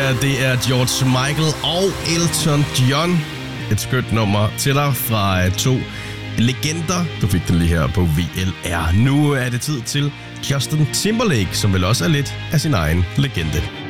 her, det er George Michael og Elton John. Et skønt nummer til dig fra to legender. Du fik den lige her på VLR. Nu er det tid til Justin Timberlake, som vel også er lidt af sin egen legende.